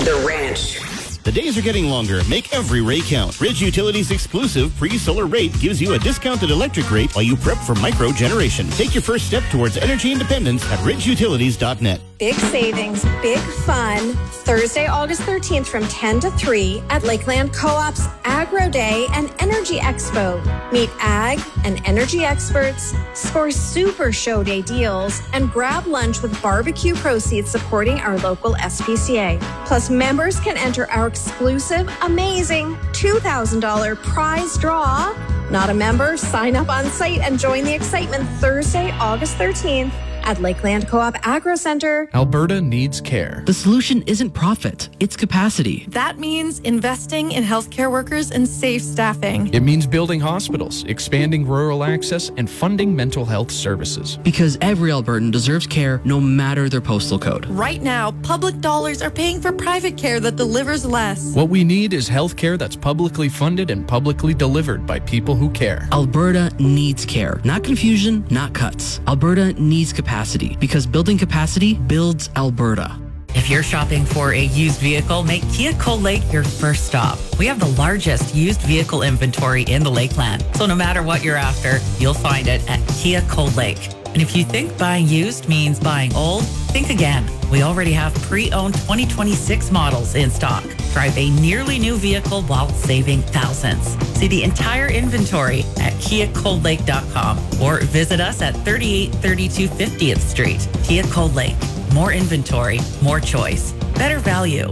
The Ranch. The days are getting longer. Make every rate count. Ridge Utilities' exclusive pre-solar rate gives you a discounted electric rate while you prep for micro-generation. Take your first step towards energy independence at ridgeutilities.net. Big savings, big fun. Thursday, August 13th from 10 to 3 at Lakeland Co-op's Agro Day and Energy Expo. Meet ag and energy experts, score super show day deals, and grab lunch with barbecue proceeds supporting our local SPCA. Plus, members can enter our exclusive, amazing $2,000 prize draw. Not a member? Sign up on site and join the excitement Thursday, August 13th. At Lakeland Co-op Agro Center. Alberta needs care. The solution isn't profit, it's capacity. That means investing in healthcare workers and safe staffing. It means building hospitals, expanding rural access, and funding mental health services. Because every Albertan deserves care no matter their postal code. Right now, public dollars are paying for private care that delivers less. What we need is healthcare that's publicly funded and publicly delivered by people who care. Alberta needs care. Not confusion, not cuts. Alberta needs capacity. Because building capacity builds Alberta. If you're shopping for a used vehicle, make Kia Cold Lake your first stop. We have the largest used vehicle inventory in the Lakeland. So no matter what you're after, you'll find it at Kia Cold Lake. And if you think buying used means buying old, think again. We already have pre-owned 2026 models in stock. Drive a nearly new vehicle while saving thousands. See the entire inventory at KiaColdLake.com or visit us at 3832 50th Street. Kia Cold Lake. More inventory, more choice, better value.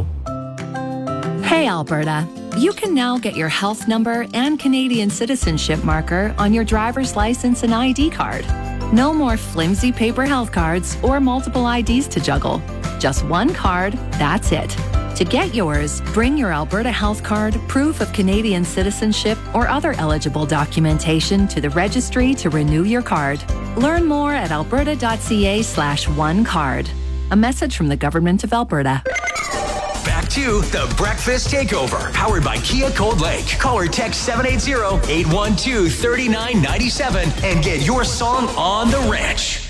Hey, Alberta. You can now get your health number and Canadian citizenship marker on your driver's license and ID card. No more flimsy paper health cards or multiple IDs to juggle. Just one card, that's it. To get yours, bring your Alberta Health Card, proof of Canadian citizenship, or other eligible documentation to the registry to renew your card. Learn more at alberta.ca/onecard. A message from the Government of Alberta. Back to the Breakfast Takeover, powered by Kia Cold Lake. Call or text 780-812-3997 and get your song on the ranch.